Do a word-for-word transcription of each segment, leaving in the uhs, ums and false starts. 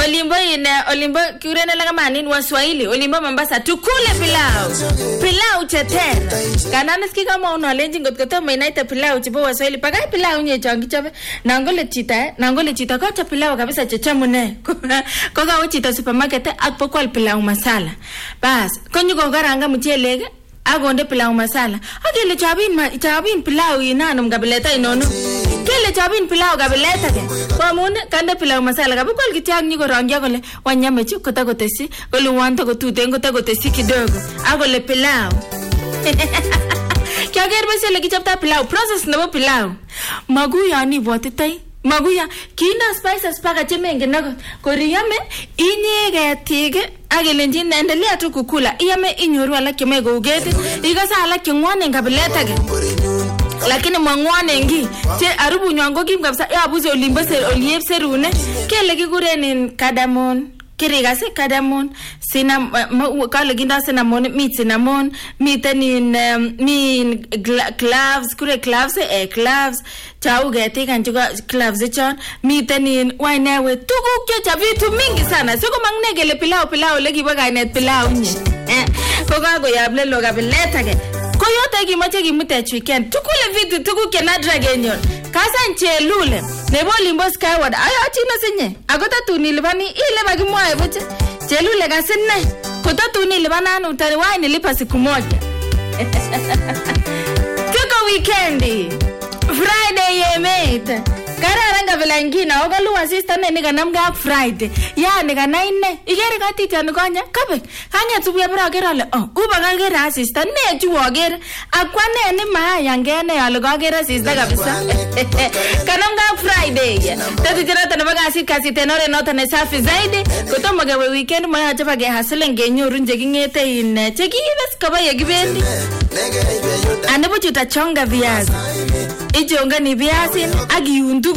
Olimbo ina olimbo kiurene la kama nini Waswahili olimbo Mombasa tukule pilau. Pilau chetera. Kana nasikia kama unalenji ngotkoto menaita pilau chipo Waswahili pakai pilau nye changi chape. Nangole chita, nangole chita kwa cha pilau kabisa chechamune. Kwa kwa chita supermarket akpokwa pilau masala. Bas, konyo kogaranga mchele agonde pilau masala. Akile chabin ma chabin pilau ina nomgabileta inono. Kile chabin pilau gabileta ke. Kwa mune kande pilau masala gabu kwa kitiang niko rangia kole wanyame chu kota kotesi kole wanta kotute ngota kotesi kidogo. Agole pilau. Kya gerbe se leki chapta pilau process nabo pilau. Maguya ni botitai. Maguya kina spices paka chemenge nago koriyame inyege tige agelenji naendelea tu kukula iyame inyoru ala kimego ugete igasa ala kingwane ngabileta ge lakini mangwane ngi che arubu nyango kim kabisa ya buze olimbe ser oliep serune kele kigureni cardamom kiriga se cardamom sina kale ginda cinnamon meat cinnamon meat in mean cloves kure cloves eh cloves chau gete kanjuga cloves chon meat in wine we tugu kyo cha vitu mingi sana siko mangnegele pilau pilau legi baga net pilau nye eh koga go yable loga beleta ke koyote gimache gimute weekend tukule vitu tugu ke na dragonyon kasa nchelule nebo limbo skyward ayo chino sinye agota tunilibani ile bagimwae boche chelule gasine kota tunilibana anu tani wai nilipa siku moja tuko weekendi Friday ye mate kararanga vilangina ogaluwa sister ne niga namga Friday ya niga naine igere katiti anukonya kabe kanya tubuya bra gerale oh uba gagera sister ne juogere akwane ni maya ngene alugagera sister kabisa kanamga Friday tatu jira tanabaga asit kasi tenore nota ne safi zaidi kutomo gawe weekend maya chapage hasele ngenyoru njegingete ine cheki bas kabaye gibendi anabu chutachonga viazi ijonga ni viazi agiundugu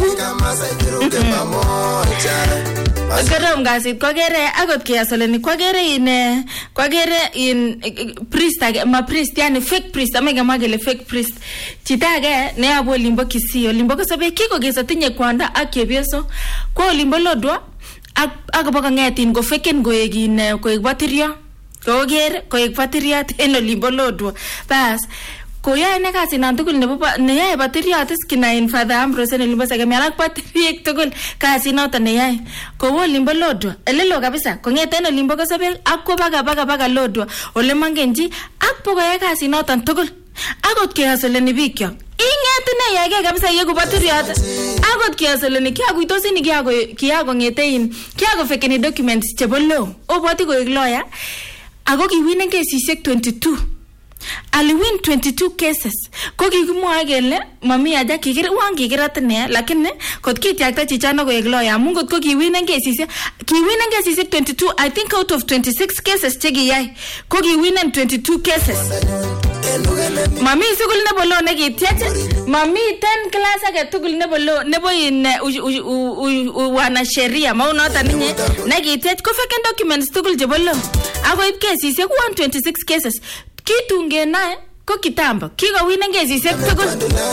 Garam gasi kwagere agot kiasole ni kwagere in kwagere in priest ma priest yani fake priest amega magele fake priest chitage ne abo limbo kisio limbo ko sabe kiko gesa tinye kwanda akebieso kwa limbo lodwa agaboka ngetin go fake go egin ko egbateria ko gere ko egbateria eno limbo lodwa bas koya ne kasi nan tugul ne baba ne yae bateria tiskina in father Ambrose ne limbo sage mialak bateria tugul kasi nota ne yae ko wo limbo lodwa elelo kabisa ko ngete no limbo ko sabe akko baga baga baga lodwa ole mangenji akpo ko ya kasi nota tugul agot ke hasole ni bikyo ingete ne yage kabisa yego bateria agot ke hasole ni kya guitosi ni kya go kya go ngete in kya go fake ni documents chebolo oboti go lawyer ago ki winen ke sisek twenty-two ali win twenty-two cases ko kikimwa gele mami aja kikira wangi kiratne lakini kot kitiakta chichano go eglo ya mungu ko kiwinen cases kiwinen cases twenty-two I think out of twenty-six cases chegi yai ko kiwinen twenty-two cases mami sugul ne bolo ne kitiache mami ten class age tugul ne bolo ne boyin wana sheria maunota ninye ne kitiache ko fake documents tugul je bolo ago ip cases one hundred twenty-six cases kitunge nae ko kitambo kigo winen ngezi sekugul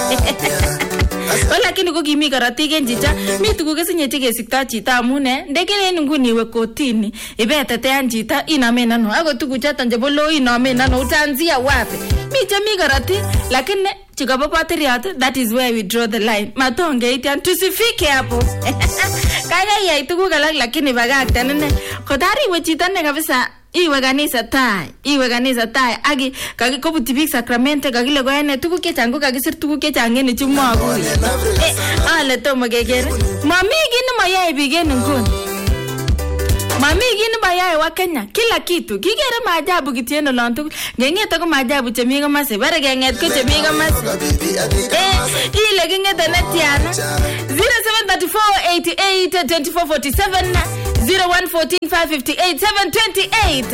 lakini ko kimi karati genjicha mi tugu kesinye tike sikta chita amune ndekele nguni we kotini ibetete anjita inamena no ago tugu chata nje bolo inamena no utanzia wapi mi jemi karati lakini chikabo patriot that is where we draw the line matonge itian tusifike hapo kaya ya tugu galak lakini bagakta nene kodari we chita ne kabisa iwe kanisa tai iwe kanisa tai agi kagi koputibik sakramente kagile ko ene tugu ke chango kagisir tugu ke changeni chumwa ko eh ale tomo gegere mami gini mayae bigeni ngun mami gini mayae wa Kenya kila kitu kigere maajabu kitieno lontu ngengeta ko maajabu chemi kamase bare genget ko chemi kamase eh ile gingeta netiana zero seven three four eight eight two four four seven zero one one four five five eight seven two eight.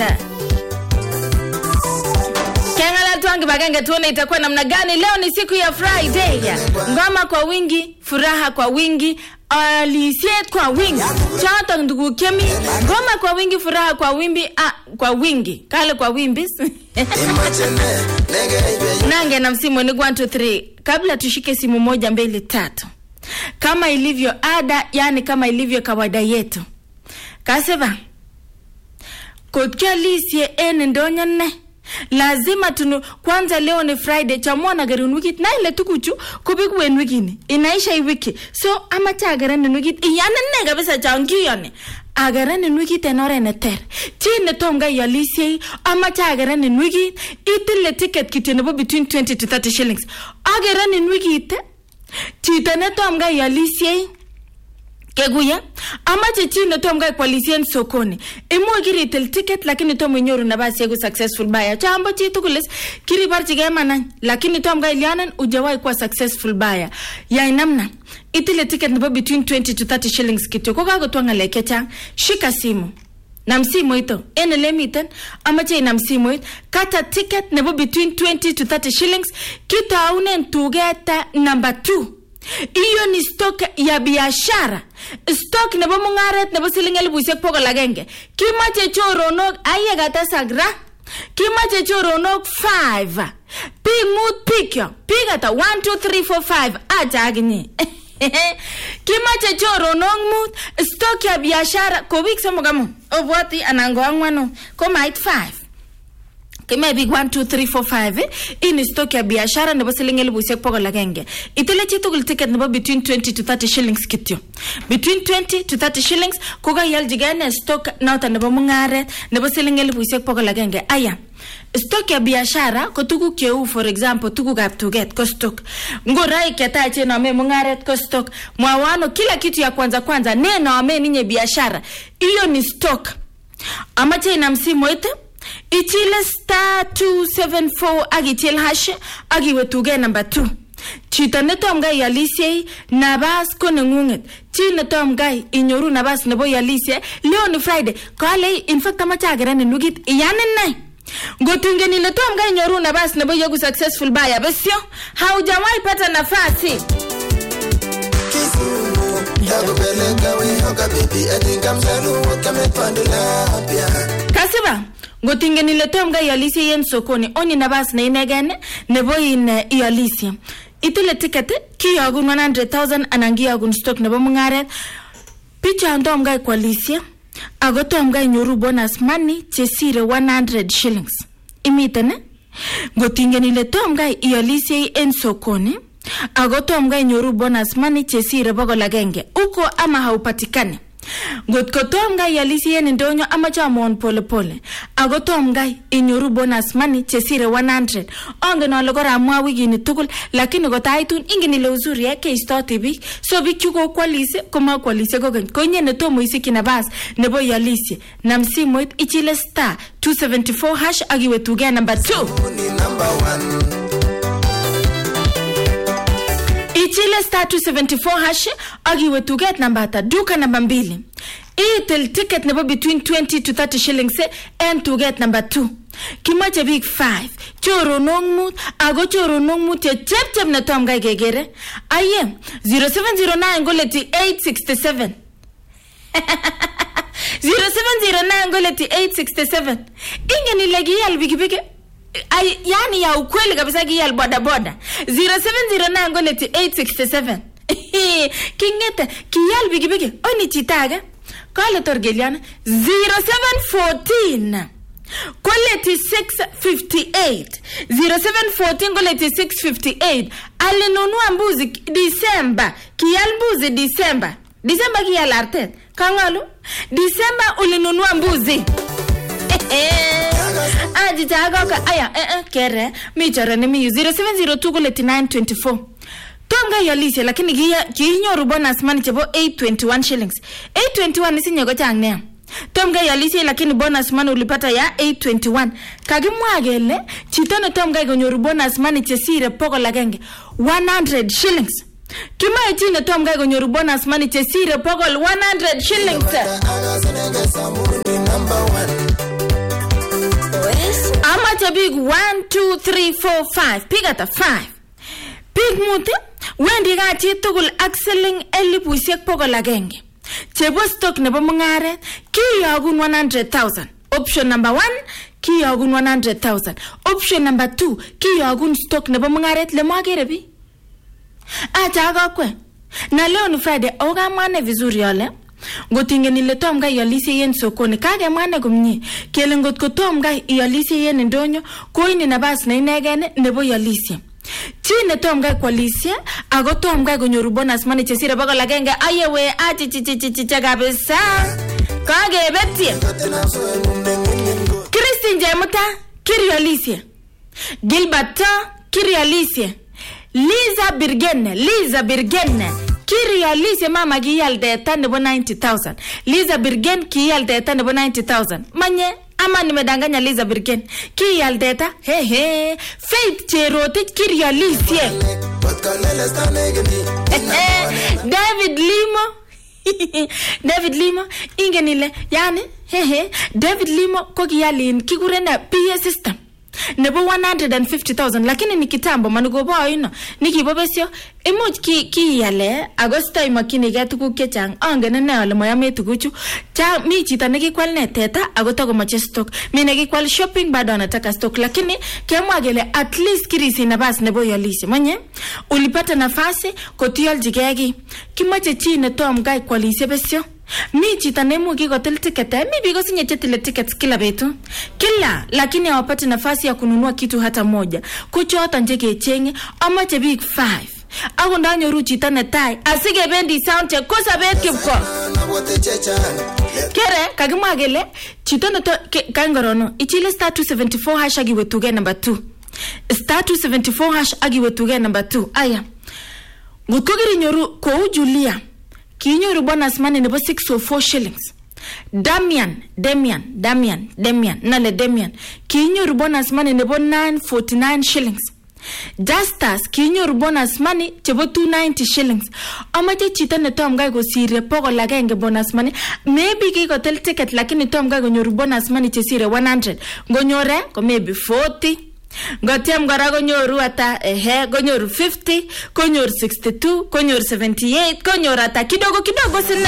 Kiangala tuangi bagenge tuone itakuwa namna gani. Leo ni siku ya Friday. Ngoma kwa wingi, furaha kwa wingi, alisiet kwa wingi. Chata ndugu kemi. Ngoma kwa wingi, furaha kwa wimbi, ah, kwa wingi. Kale kwa wimbis. Nange na msimu ni one two three. Kabla tushike simu moja mbili tatu. Kama ilivyo ada, yani kama ilivyo kawaida yetu. Kaseba kokialisye en ndonyo ne lazima tunu kwanza leo ni Friday chamona garun wiki na ile tukuchu kubiku en wiki ni inaisha hii wiki so ama cha garan wiki iyana ne kabisa changiyone agaran wiki tenore ne ter chine tomga yalisye ama cha garan wiki itile ticket kityo nebo between twenty to thirty shillings agaran wiki te chito ne tomga yalisye keguya ama chechine tomga kwalisien sokoni imo kiritel ticket lakini tomo inyoru nabasi yego successful buyer chambo chitu kules kiri barchi gemana lakini tomga ilianan ujawai kuwa successful buyer ya inamna itile ticket nebo between twenty to thirty shillings kityo ko kakotwanga lekecha shika simu na msimu ito ene lemiten ama che na msimu ito kata ticket nebo between twenty to thirty shillings kitaunen tugeta number two. Iyo ni stock ya biashara. Stock nebo mungaret nebo siling elibushek pokol agenge. Kimache choronok aye gata sagra. Kimache choronok five. Pig mood pikyo. Pig ata one two three four five. Aja agni. Kimache choronok mood stock ya biashara ko week samo gamu. Obwati anango angwano ko might five. Kime big one two three four five eh? Ini stock ya biashara nebo siling elibushek pokol agenge. Itile chitugul ticket nebo between twenty to thirty shillings kityo. Between twenty to thirty shillings koga yaljigane stock nauta nebo mungaret nebo siling elibushek pokol agenge. Aya. Stock ya biashara ko tuguk cheu for example tuguk ab tuget ko stock. Ngorai ketache na ame mungaret ko stock. Mwawano kila kitu ya kwanza kwanza neno ame ninye biashara. Iyo ni stock. Amache ina msimu ite ichile star two seven four agichil hash agiwe tuge number two. Chita netom gai yalisye nabas ko nengunget. Chi netom gai inyoru nabas nebo yalisye leo ni Friday. Kale in fact amache agerane nugit iyanen nai. Ngotungeni netom gai inyoru nabas nebo yogu successful buyer besyo haujawai pata nafasi. Kasiba ngotingeni letom gai yalisye yen sokoni oni nabas na inegene nebo in yalisye itile ticket kiyogun one hundred thousand anangiyogun stock nebo mungaret picha ndom gai kwalisye agotom gai nyoru bonus money chesire one hundred shillings imitene ngotingeni letom gai yalisye en sokoni agotom gai nyoru bonus money chesire pokol agenge uko ama haupatikane. Ngot ko tom gai yalisye en ndonyo ama chamon pole pole ago tom gai inyoru bonus money chesire one hundred ongen ole kora amwa wiki ni tugul lakini gotaitun ingen ile uzuri yake istoti bik so bik chuko kwalise koma kwalise gogen konye ne tomo isiki nabas nebo yalisye na msimu ichile star two seven four hash agiwe tuge number two. Ichile star two seven four hash agiwe to get number ta duka number mbili. Itel ticket nebo between twenty to thirty shillings and to get number two. Kimache big five. Choro nongmut ago choro nongmut che chep chep na tom gai gegere. Aye zero seven zero nine goleti eight six seven. zero seven zero nine goleti eight six seven. Ingeni legi yal bigi bigi. Ay, yani ya ukweli kabisa giyal boda boda zero seven zero nine goleti eight six seven. Kingete kiyal bigi bigi oni chitaga kale torgeliana zero seven one four goleti six fifty-eight zero seven one four goleti six fifty-eight alinunua mbuzi December kiyal mbuzi December December kiyal artet kangalu December ulinunua mbuzi aji tagoka aya eh eh kere mi chorene mi zero seven zero two goleti nine twenty-four tonga yalisye lakini giya kinyoru bonus money chebo eight twenty-one shillings eight twenty-one isinye go chang ne tonga yalisye lakini bonus money ulipata ya eight twenty-one kagimwa gele chito ne tonga gonyoru bonus money chesire pokol agenge one hundred shillings Kima itine tonga gonyoru bonus money chesire pokol one hundred shillings Amache big one, two, three, four, five. Pig at a five. Pig mute. When the gachi tugul axeling elibushek pokol agenge. Chebo stock nebo mungare. Ki yogun one hundred thousand. Option number one. Ki yogun one hundred thousand. Option number two. Ki yogun stock nebo mungare. Le magere bi. Acha agakwe. Na leo ni Friday. Oga mane vizuri yole. Ngotingen ile tom gai ialishe yen sokoni kakemwa ne komie kele ngot ko tom gai ialishe yen ndonyo ko ini nabas ne inegen nebo ialishe. Chi ne tom gai kwalishe ako tom gai konyoru bonus money chesire bokol agenge ayewe achi chi chi chi chi kabisa kagebetie. Christine Jemuta kirialishe. Gilbert kirialishe. Liza Birgenne, Liza Birgenne kirialishe mama kiyalde ta nebo ninety thousand. Liza Birgen kiyalde ta nebo ninety thousand. Manye ama nimedanganya Liza Birgen kiyalde ta he he. Faith Cherotich kirialishe. David Limo David Limo ingenile yani he he. David Limo ko kiyalin kikurena P A system nebo one hundred fifty thousand lakini ni kitambo manugobo ino nikibobesio imuch ki kiyale agosto imakini ga tuguk chechang angen ne ale moyame tuguchu cha mi chito nekikwal ne teta agoto komache stock mi nekikwal shopping bado anataka stock lakini kemwa gele at least kirisi nafasi nebo yalishe mwenye ulipata nafasi kotialjigegi kimache chi ne tom gai kwalishe besio. Mi chita nemu kikotel ticket mi biko sinye chetile tickets kila betu kila lakini hawapati nafasi ya kununua kitu hata moja kuchota njeke chenge ama che big five ako ndanyoru chita netai asige bendi sound check kosa bet kipko kere kagimwa gele chita neto kangorono ichile star two seventy-four hash agiwetuge number two star two seventy-four hash agiwetuge number two aya ngukogiri nyoru ko Julia kinyoru bonus money nebo six oh four shillings. Damian, Damian, Damian, Damian, nale Damian. Kinyoru bonus money nebo nine forty-nine shillings. Justus kinyoru bonus money chebo two ninety shillings. Amache chita ne tom gai ko sire poko lagenge bonus money. Maybe ki hotel ticket lakini tom gai konyoru bonus money chesire one hundred. Ngonyore ko maybe forty. Ngotiam gora konyoru ata ehe konyoru fifty, konyoru sixty-two, konyoru seventy-eight, konyoru ata kidogo kidogo sine.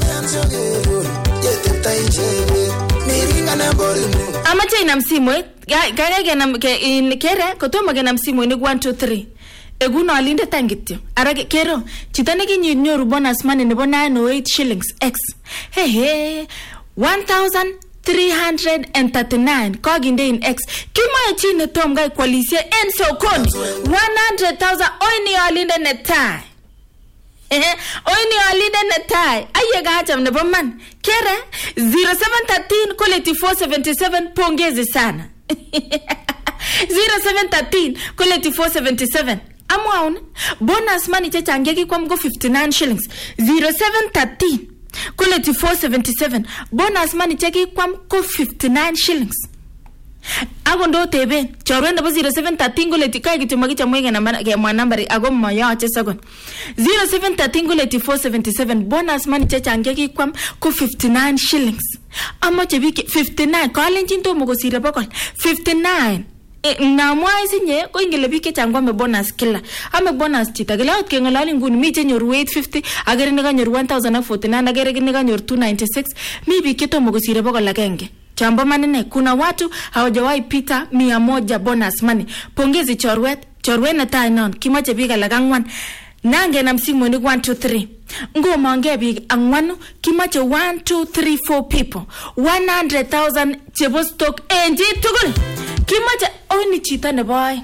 Amache ina msimu kagege na kere kotomo ge na msimu ni one two three. Eguno alinde tangityo. Arage kero chita nekinyoru bonus money nebo nine oh eight shillings x. He he one thousand three hundred thirty-nine koginde in x kima chine tom gai kwalise en sokoni one hundred thousand oini alinde netai eh oini alinde netai ayega acham nebo man kere zero seven one three quality four seventy-seven pongezi sana zero seven one three quality four seventy-seven amwaun bonus money chechange kikwam go fifty-nine shillings zero seven one three quality four seventy-seven bonus money cheki kwam ko fifty-nine shillings agondo tebe chorwe nebo zero seven one three quality kai kituma kichomwege na ke mwa nambari ago moyo ache sagon zero seven one three quality four seventy-seven bonus money chechange kikwam ko fifty-nine shillings amache biki fifty-nine kalenjin to mo kosire bokol fifty-nine na mwaisi nye ko ingele bike changwa me bonus killer ame bonus chita gela ot kengalali nguni mi chenyoru eight fifty agere ne kanyoru one thousand forty-nine agere ne kanyoru two ninety-six mi bike to mogosire bokol agenge chamba manene kuna watu hawajawahi pita mia moja bonus money pongezi chorwet chorwet na tai non kimache bika lagangwan nange na msimu ni one two three ngo mange big angwanu kimache one two three four people one hundred thousand chebo stock enji tugul kimache oni chita ne boy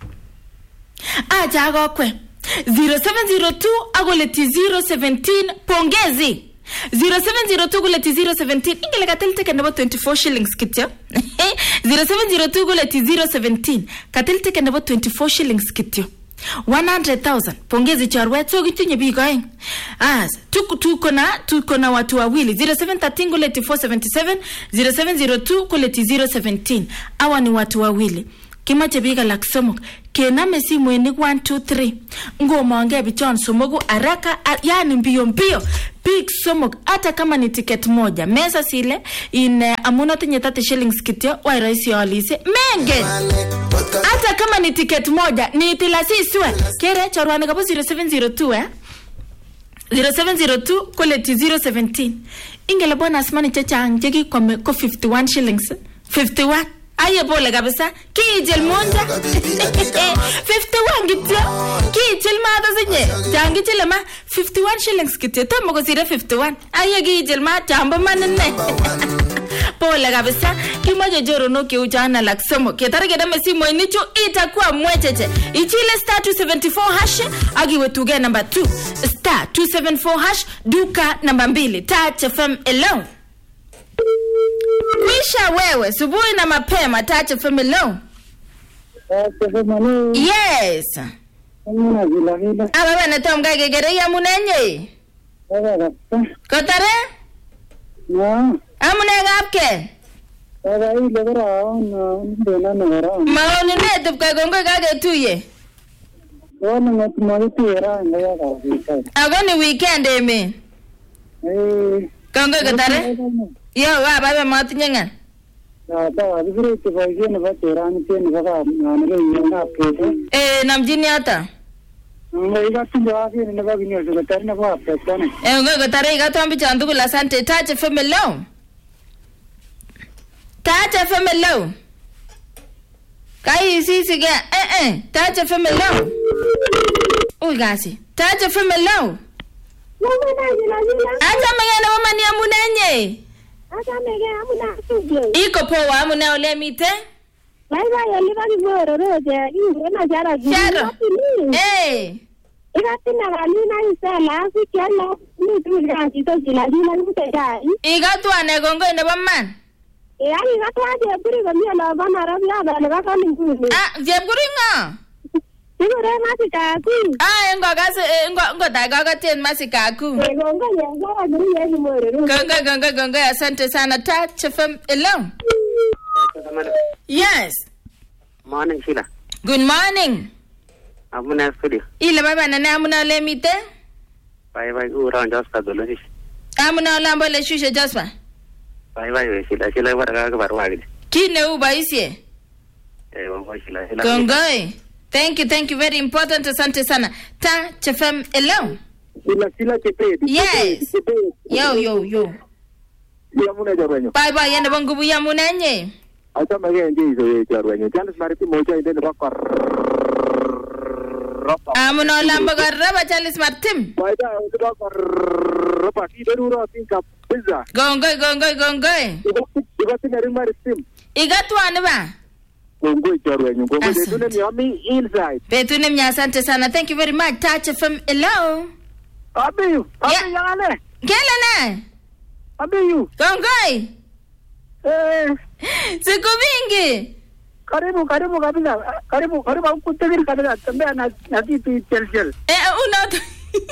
aja gokwe zero seven zero two agoleti zero one seven pongezi zero seven zero two guleti zero one seven ingele katelte ke nebo twenty-four shillings kityo zero seven zero two guleti zero one seven katelte ke nebo twenty-four shillings kityo one hundred thousand pongezi chorwet so kitinye biko eng as tuko tuko na tuko na watu wawili zero seven one three guleti four seventy-seven zero seven zero two guleti zero one seven awa ni watu wawili kimache bika lak somok kename simu ni one two three ngo mange bichon somogu araka yani mbio mbio big somok hata kama ni ticket moja mesa sile in uh, amuna tinye thirty shillings kityo wa raisi alise menge hata kama ni ticket moja ni tilasiswe kere chorwane kabo zero seven zero two eh zero seven zero two quality zero one seven ingele bonus money chachang jeki kwa ko fifty-one shillings fifty-one Aye pole kabisa. Kiijil monja. fifty-one kityo. Kiijil maata sinye. Changi chile ma fifty-one shillings kityo. Tomo kosire fifty-one. Aye kiijil ma chambo manine. Pole kabisa. Kimoja joro no kiujana lak somo. Ketara kedame simo inicho itakuwa mwecheche. Ichile star two seventy-four hash. Agiwe tuge number two. Star two seventy-four hash. Duka number mbili. Touch F M alone. Wisha wewe. Subuhi na mapema. Touch F M alone. Yes. Aba bana tom ga gegere ya munenye. Kotare? No. Amune gapke? Aba ile gara no ndena no gara. Maoni ne tup ka gongo ga getuye. Ono ngot mo tuera ngaya ga. Agoni weekend eme. Eh. Gongo kotare? Yo wa ba ba matinye nga. Na ba bigre te ba yene ba tera ni te ni ba ga na le na ke. Eh namjini ata. Ngai ga tinja ga ni ba binyo so tare na ba petane. Eh gongo kotare ga tombi chandu kula sante Touch F M alone. Touch F M alone. Kai si si ga eh eh Touch F M alone. Ui gasi. Touch F M alone. Acha mengene mama ni amunenye. Acha mengene amuna studio. Iko poa amune ole mite? Bye bye ali bagi boro roje. Ina na jara gi. Jara. Eh. Ina tina ali na isela sikela ni tu ganti to jila jila ni te dai. Iga tu ane gongo ne bamman. E ali ga tu ade buri ga mi ala bana rabia ba ne ga ka ni ku. Ah, je buri nga. Sigure masika ku. Ah, ngo ga se ngo ngo da ga ga ten masika ku. E gongo ya ga ga ni ye ni mo re. Gongo gongo gongo asante sana Touch F M alone. Yes. Morning Sheila. Good morning. Amuna studio. Ile baba na amuna le mite? Bye bye ura njas ka dolo shi. Amuna la mbole shushe jaspa. Bye bye Sheila. Sheila wara ga barwa gidi. Kine u baisie. Eh bongo Sheila. Sheila. Gongo. Thank you, thank you. Very important. Asante sana. Touch F M alone. Sila sila chepe. Yes. Yo yo yo. Ya muna jarwanyo. Bye bye yende bongubu ya munenye. Acha mage nje izo jarwanyo. Chance mariti moja inde ne bakar. Amuna lamba garaba Charles Martin. Bye bye inde bakar. Ropa ki derura pinka pizza. Gongo gongo gongo. Iba tina rimari sim. Igatu aneba. Gongo jarwanyo. Gongo de tune mi ami inside. Betune mnya asante sana. Thank you very much. Touch F M hello. Abiyu. Abi yangane. Kele ne? Abiyu. Gongo. Eh. Siku mingi. Karibu karibu kabisa. Karibu karibu kutegiri kabisa. Tembea na na kitu chelsel. Eh una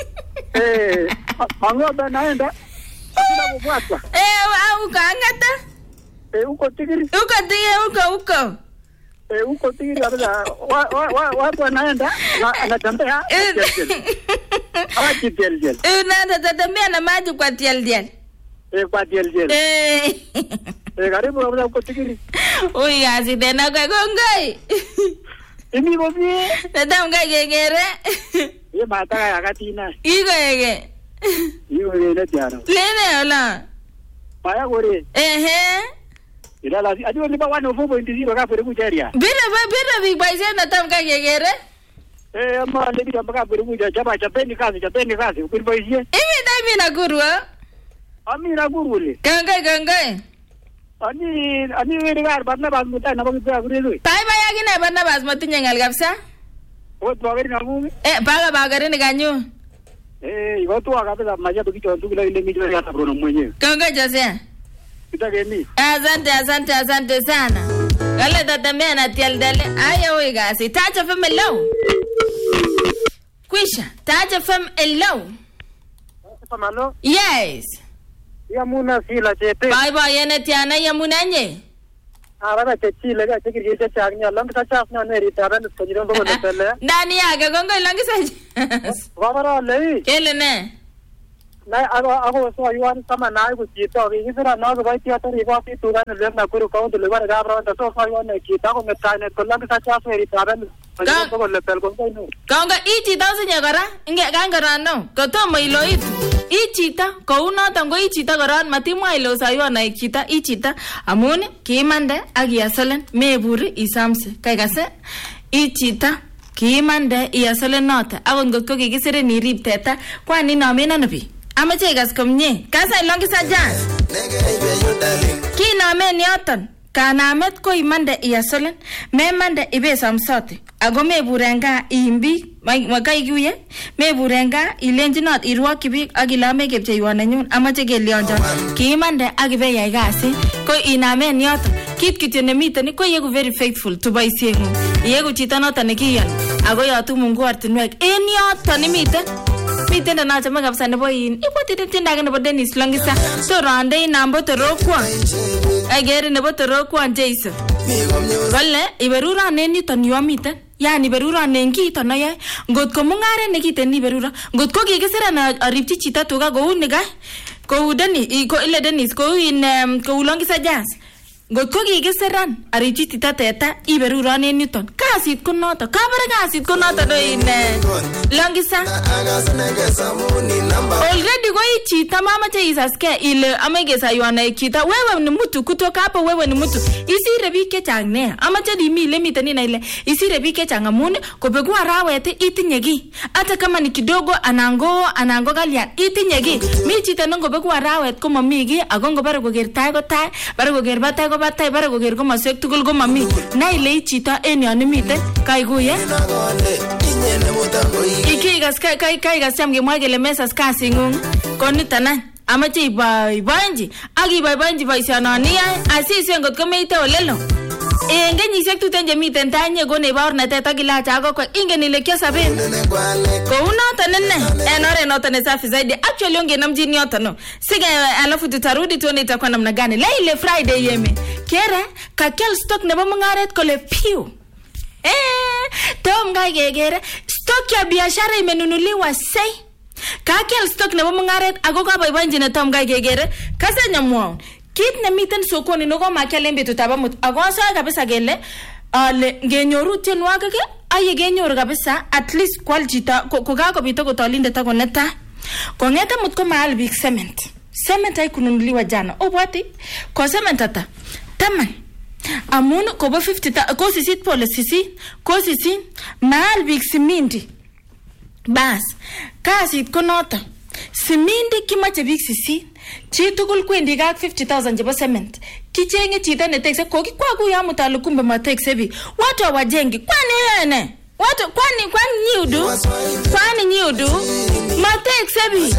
Eh. Mango banaenda. Hakuna kubwatwa. Eh au kaangata? Eh uko tigiri. Uko tige uko uko. Eh uko tigiri kabisa. Wa wa watu wanaenda na anatembea chelsel. Hawa chelsel. Una tatembea na maji kwa tieldiel. Eh kwa chelsel. Eh. Eh karibu kabisa uko tigiri. Ui gazi tena kwa gongoi. Imi bobi. Tata mga gegere. Ye mata ya katina. Iko ege. Iko ile jana. Lene ola. Paya gore. Ehe. Ila la adi wali ba one four point zero ka pere kujeria. Bira ba bira big boy sena tam ka gegere. Eh ama le bi ka pere kujeria chapa chapeni kazi chapeni kazi pere boy sie. Imi dai mina gurwa. Ami na gurule. Ganga ganga. Ani ani wele gar barna bas muta na bagi ta gure. Tai ba yagi na barna bas matinye ngal kapsa. O to agari na mu. Eh baga bagare ni ganyo. Eh yo to aga pesa maja to kicho tukila ile mi ya ta brono mwenyewe. Ganga Jose. Kitageni. Asante asante asante sana. Kale tatemea na tialdele. Aya oi gasi. Touch F M low. Kwisha. Touch F M low. Pamalo. Yes. Ya muna sila chepe. Bye bye yene tiana ya munanye. Ara ta chile ga chikiri cha chagnya lam ta cha na ne rita ran ko jiron bo le pele. Ndani yake gongo ilangi sa. Wabara le. Kele ne. na ako ako so yuan sama na ko chito ki sira na ko bai theater ri ba ti turan le na kuru ko de le ba ga bra ta so so yuan ne kita ko meta ne ko lang sa cha so ri ta ben ko ko le pel ko no ka nga i chito sinye kora inge kangara no ko to mo iloit i chito ko uno tango i chito kora matimwa ilo sa yuan na chito i chito amun kimande ak yasolen meburi isamse kai kase i chito kimande yasolen note akon gotko kikisire ni rip teta kwani no mena nabi amache gas komnye kasa ilongi sa jazz kinamen yoton kanamet ko imande yasolen memande ibe samsote ago meburenga imbi makai kuye meburenga ilenjinot irwokyi biik ak ilame kepcheiwan nenyun amache kelionjo kiimande ak ibe yai kasi ko inamen yoton kit kityo nemiten ko yegu very faithful to boisiengung yegu chito noton nekiyoni ago yotu Mungu ortinwek en yoton imiten miten na nachame kabisa nebo in ibwatite tiendo age nebo Dennis Longisa so rande inambo torokwo agere nebo torokwo Jason kole iberuran en yuton yu amiten yani iberuran en kiiton ayoe ngot ko mung'aret nekiten iberuran ngot ko kikisiran aripchi chito tuga kou nikai kou Dennis ko ile Dennis kou in kou Longisa Jazz ngot ko kikisiran aripchi chito teta iberuran en yuton kasit ko noto kabare kasit ko noto do in Longisa already ko ichito mamache isaske ile amege saywana chito wewe ni mtu kutoka hapo wewe ni mtu isire biik chechang ne amache dimi ile miten ina ile isire biik chechang amun kobeku arawet itinye ki hata kama ni kidogo anango anango galian itinye ki mi chito ngobeku arawet ko mami ki ago ngobare koger tai ko tai bare koger batai ko batai bare koger ko masek tugul ko mami na ile chito en yon miten kaiguye iki gas kai kai kai gas yam gemwa gele mesas kasi ngung konitana amache ibai banji agi bai banji baisiano ni asisi ngot ko meite olelo en kenyisiek tuten chemiten tanye ko ne baornatet ak ilacha ako ko ingen ile kiasaben ko unoton nene en ore noton ne safi zaidi actually ongenamjini yoton no sige alafu tutarudi tuone itakuwa namna gani la ile Friday yeme kera kakel stock nebo mungaret kole piu eh tom ga gegere stock ya biashara imenunuliwa sei kakel stock nebo mungaret ako kaboiboinji ne tom ga gegere kasenya mwao kit nemiten sokoni noko makialen betut ab amut ako asoe kabisa kele ale ngenyoru tienwogik aye genyoru kabisa at least kwal chito kokakobit kotolindet ako neta kongeta mut ko maal big cement cement ay kununuliwa jana obwati ko cement ata taman amun ko bo fifty ko sisit pole sisit ko sisit maal big simindi bas kasit ko nota simindi kimache big sisit chi tugul kwendi ga fifty thousand chebo cement kichenge chito ne tekse kokikwaku ya mutalu kumbe matekse bi watu hawajengi kwani yene watu kwani kwani nyiudu kwani nyiudu matekse bi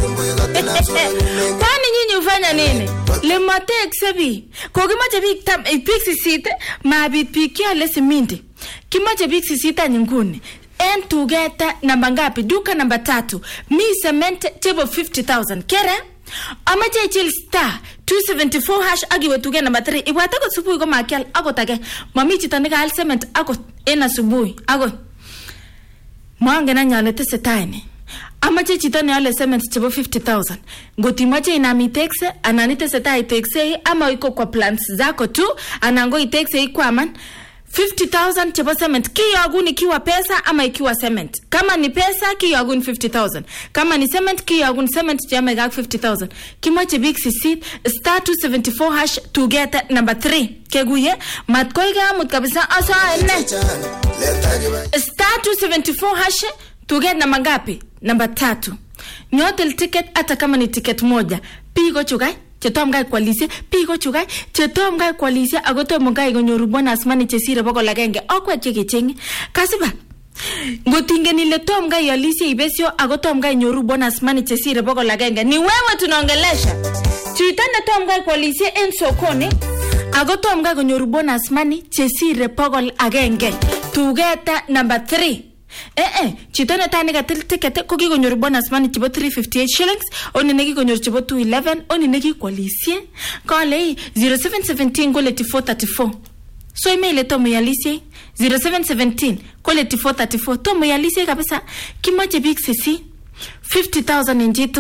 kwani nyinyi ufanya nini le matekse bi kokimache big tam big sisit mabit pikio le simindi kimache big sisit anyinguni en tugeta namba ngapi duka namba tatu mi cement table fifty thousand kere amache chil star two seventy-four hash agiwe tuge namba three ibwata ko subuhi ko makial akot age mami chito ne kaal cement akot en asubuhi akot mwange na nyale tesetai ni amache chito ne ale cement chebo fifty thousand ngotimache inami taxe anani tesetai taxe ama iko kwa plans zako tu anango itaxe ikwaman fifty thousand chebo cement kiyogun ikiwa pesa ama ikiwa cement kama ni pesa kiyogun fifty thousand kama ni cement kiyogun cement chama gak fifty thousand kimache big sisit star two seventy-four hash to get number three keguye matkoiga mut kabisa asa ne star two seventy-four hash to get number ngapi number tatu nyotel ticket hata kama ni ticket moja pigo chukai chetom gai kwalise pigo chugai chetom gai kwalise agotom gai gonyoru bonus money chesire bokol agenge okwe chekechenge kasiba ngotingeni ile tom gai alise ibesio agotom gai nyoru bonus money chesire bokol agenge ni wewe tunaongelesha chitane tom gai kwalise en sokoni agotom gai gonyoru bonus money chesire bokol agenge tugeta number three eh eh chito ne tani gatil ticket ko kigonyor bonus money chibo three fifty-eight shillings oni ne kigonyor chibo two eleven oni ne kikwalisie kale zero seven one seven gole four thirty-four so email to muyalisie zero seven one seven gole four thirty-four to muyalisie kabisa kimache big sisi fifty thousand nje tugul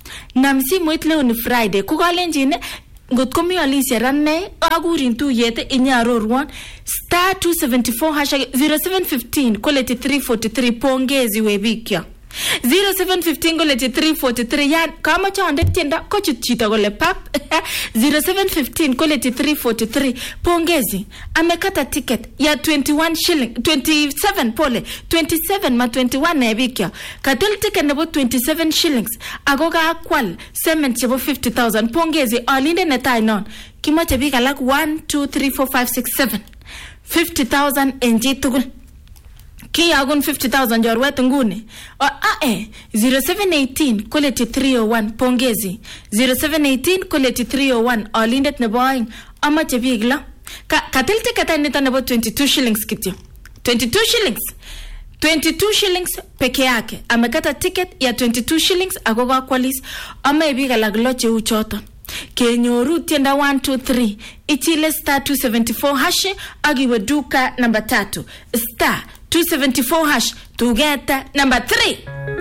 nam simoit leo ni Friday ko kalenjin ngot komi Alicia ranne agurin tuyet inyarorwan star two seventy-four hash zero seven one five koleti three forty-three pongezi webikya zero seven one five koleti three forty-three yan kama chonde tienda kochut chito kole pap zero seven one five koleti three forty-three pongezi amekata ticket ya twenty-one shilling twenty-seven pole twenty-seven ma twenty-one nebikya katil ticket nebo twenty-seven shillings ako ka kwal cement chebo fifty thousand pongezi alinde netai non kimoche bik alak one two three four five six seven fifty thousand enji tugul kiyagun fifty thousand jorwet nguni a eh zero seven one eight koleti three oh one pongezi zero seven one eight koleti three oh one alindet nebo aeng amache bik la ka katil ticket nito nebo twenty-two shillings kityo twenty-two shillings twenty-two shillings peke yake amekata ticket ya twenty-two shillings ako kakwalis ama bik alak lo cheu choton kenyoru tienda one two three ichile star two seventy-four hash agiwe duka number tatu star two seventy-four hash to get number three.